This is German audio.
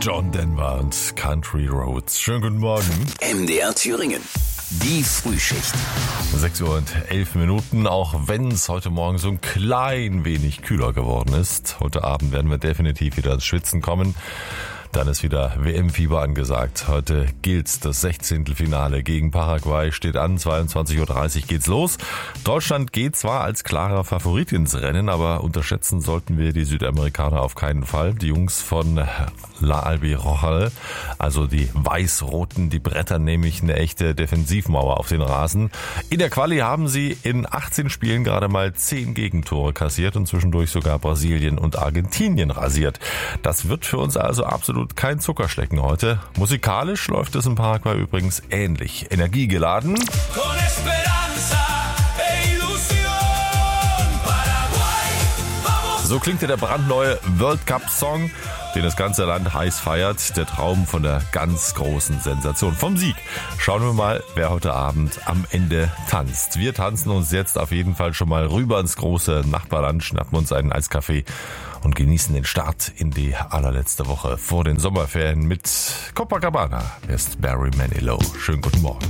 John Denver und Country Roads. Schönen guten Morgen. MDR Thüringen. Die Frühschicht. 6:11 Uhr, auch wenn es heute Morgen so ein klein wenig kühler geworden ist. Heute Abend werden wir definitiv wieder ins Schwitzen kommen. Dann ist wieder WM-Fieber angesagt. Heute gilt das 16. Finale gegen Paraguay, steht an, 22:30 Uhr geht's los. Deutschland geht zwar als klarer Favorit ins Rennen, aber unterschätzen sollten wir die Südamerikaner auf keinen Fall. Die Jungs von La Albirroja, also die Weiß-Roten, die brettern nämlich eine echte Defensivmauer auf den Rasen. In der Quali haben sie in 18 Spielen gerade mal 10 Gegentore kassiert und zwischendurch sogar Brasilien und Argentinien rasiert. Das wird für uns also absolut kein Zuckerschlecken heute. Musikalisch läuft es in Paraguay übrigens ähnlich. Energiegeladen. So klingt der brandneue World Cup Song, den das ganze Land heiß feiert. Der Traum von der ganz großen Sensation, vom Sieg. Schauen wir mal, wer heute Abend am Ende tanzt. Wir tanzen uns jetzt auf jeden Fall schon mal rüber ins große Nachbarland, schnappen uns einen Eiskaffee und genießen den Start in die allerletzte Woche vor den Sommerferien mit Copacabana. Hier ist Barry Manilow. Schönen guten Morgen.